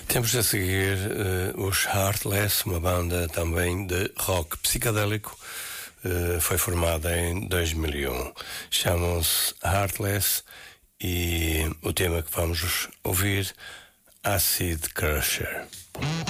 Temos a seguir os Heartless, uma banda também de rock psicadélico. Foi formada em 2001. Chamam-se Heartless e o tema que vamos ouvir, Acid Crusher.